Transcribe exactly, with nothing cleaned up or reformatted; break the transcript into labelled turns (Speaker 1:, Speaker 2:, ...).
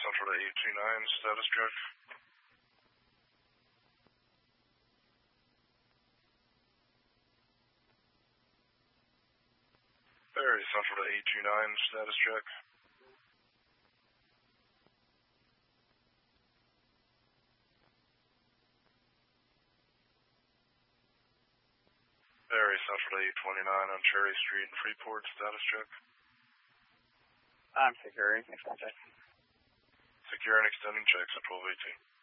Speaker 1: Central to eight two nine, status check. Ferry Central to eight two nine, status check. Ferry Central to eight twenty-nine on Cherry Street in Freeport, status check.
Speaker 2: I'm securing, next contact.
Speaker 1: Secure and extending checks at twelve eighteen.